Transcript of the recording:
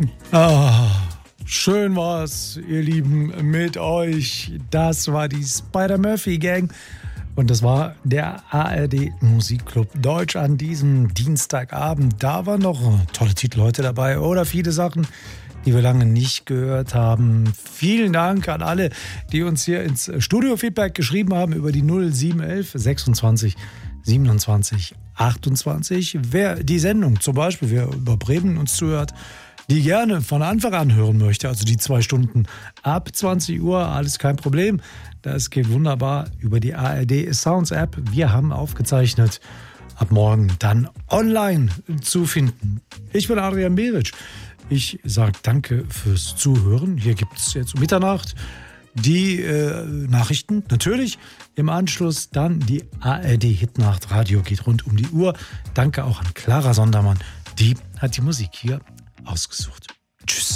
Ah, schön war's, ihr Lieben, mit euch. Das war die Spider-Murphy-Gang. Und das war der ARD Musikclub Deutsch an diesem Dienstagabend. Da waren noch tolle Titel heute dabei oder viele Sachen, die wir lange nicht gehört haben. Vielen Dank an alle, die uns hier ins Studio-Feedback geschrieben haben über die 0711 26 27 28. Wer die Sendung, zum Beispiel wer über Bremen uns zuhört, die gerne von Anfang an hören möchte, also die 2 Stunden ab 20 Uhr, alles kein Problem. Das geht wunderbar über die ARD Sounds App. Wir haben aufgezeichnet, ab morgen dann online zu finden. Ich bin Adrian Beric. Ich sage danke fürs Zuhören. Hier gibt es jetzt um Mitternacht die Nachrichten. Natürlich im Anschluss dann die ARD Hitnacht. Radio geht rund um die Uhr. Danke auch an Clara Sondermann. Die hat die Musik hier ausgesucht. Tschüss.